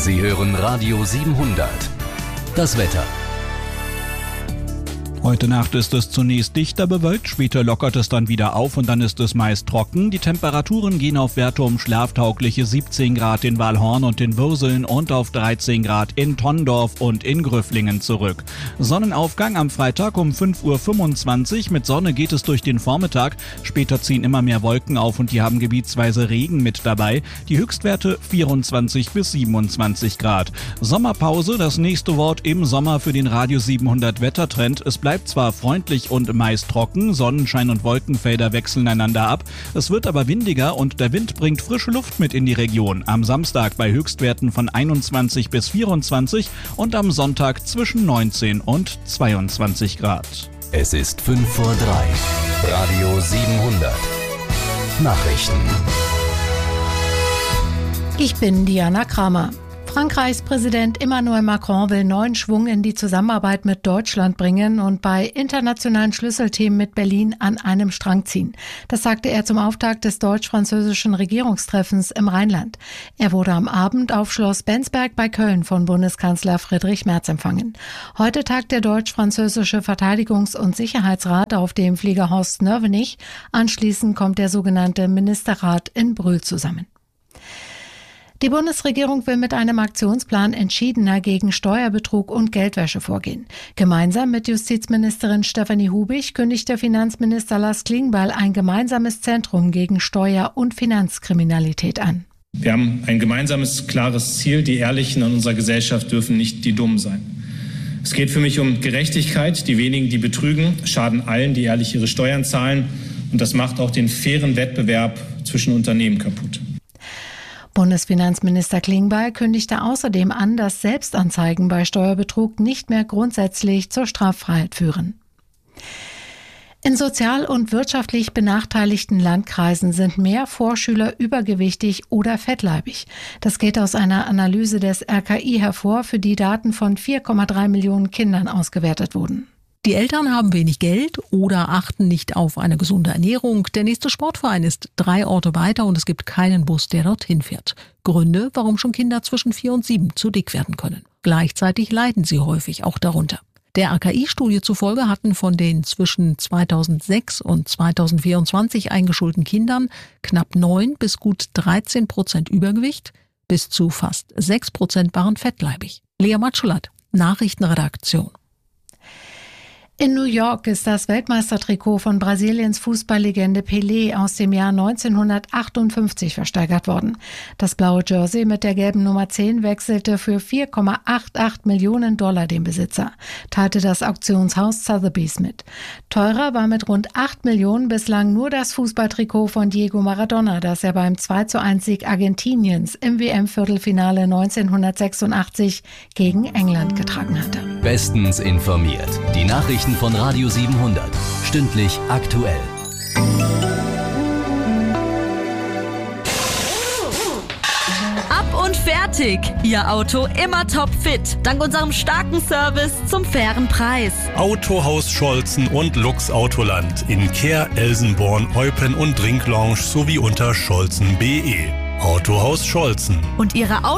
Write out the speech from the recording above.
Sie hören Radio 700. Das Wetter. Heute Nacht ist es zunächst dichter bewölkt, später lockert es dann wieder auf und dann ist es meist trocken. Die Temperaturen gehen auf Werte um schlaftaugliche 17 Grad in Walhorn und in Würseln und auf 13 Grad in Tondorf und in Grüfflingen zurück. Sonnenaufgang am Freitag um 5:25 Uhr. Mit Sonne geht es durch den Vormittag. Später ziehen immer mehr Wolken auf und die haben gebietsweise Regen mit dabei. Die Höchstwerte 24 bis 27 Grad. Sommerpause, das nächste Wort im Sommer für den Radio 700 Wettertrend. Es bleibt zwar freundlich und meist trocken, Sonnenschein und Wolkenfelder wechseln einander ab. Es wird aber windiger und der Wind bringt frische Luft mit in die Region. Am Samstag bei Höchstwerten von 21 bis 24 und am Sonntag zwischen 19 und 22 Grad. Es ist 2:05. Radio 700. Nachrichten. Ich bin Diana Kramer. Frankreichs Präsident Emmanuel Macron will neuen Schwung in die Zusammenarbeit mit Deutschland bringen und bei internationalen Schlüsselthemen mit Berlin an einem Strang ziehen. Das sagte er zum Auftakt des deutsch-französischen Regierungstreffens im Rheinland. Er wurde am Abend auf Schloss Bensberg bei Köln von Bundeskanzler Friedrich Merz empfangen. Heute tagt der deutsch-französische Verteidigungs- und Sicherheitsrat auf dem Fliegerhorst Nörvenich. Anschließend kommt der sogenannte Ministerrat in Brühl zusammen. Die Bundesregierung will mit einem Aktionsplan entschiedener gegen Steuerbetrug und Geldwäsche vorgehen. Gemeinsam mit Justizministerin Stefanie Hubig kündigte Finanzminister Lars Klingbeil ein gemeinsames Zentrum gegen Steuer- und Finanzkriminalität an. Wir haben ein gemeinsames, klares Ziel. Die Ehrlichen in unserer Gesellschaft dürfen nicht die Dummen sein. Es geht für mich um Gerechtigkeit. Die wenigen, die betrügen, schaden allen, die ehrlich ihre Steuern zahlen. Und das macht auch den fairen Wettbewerb zwischen Unternehmen kaputt. Bundesfinanzminister Klingbeil kündigte außerdem an, dass Selbstanzeigen bei Steuerbetrug nicht mehr grundsätzlich zur Straffreiheit führen. In sozial und wirtschaftlich benachteiligten Landkreisen sind mehr Vorschüler übergewichtig oder fettleibig. Das geht aus einer Analyse des RKI hervor, für die Daten von 4,3 Millionen Kindern ausgewertet wurden. Die Eltern haben wenig Geld oder achten nicht auf eine gesunde Ernährung. Der nächste Sportverein ist 3 Orte weiter und es gibt keinen Bus, der dorthin fährt. Gründe, warum schon Kinder zwischen 4 und 7 zu dick werden können. Gleichzeitig leiden sie häufig auch darunter. Der RKI-Studie zufolge hatten von den zwischen 2006 und 2024 eingeschulten Kindern knapp 9 bis gut 13% Übergewicht, bis zu fast 6% waren fettleibig. Lea Matschulat, Nachrichtenredaktion. In New York ist das Weltmeistertrikot von Brasiliens Fußballlegende Pelé aus dem Jahr 1958 versteigert worden. Das blaue Jersey mit der gelben Nummer 10 wechselte für $4,88 Millionen dem Besitzer, teilte das Auktionshaus Sotheby's mit. Teurer war mit rund 8 Millionen bislang nur das Fußballtrikot von Diego Maradona, das er beim 2:1-Sieg Argentiniens im WM-Viertelfinale 1986 gegen England getragen hatte. Bestens informiert. Die Nachrichten von Radio 700. Stündlich aktuell. Ab und fertig! Ihr Auto immer topfit. Dank unserem starken Service zum fairen Preis. Autohaus Scholzen und Lux Autoland in Kehr, Elsenborn, Eupen und Drinklounge sowie unter scholzen.de. Autohaus Scholzen. Und Ihre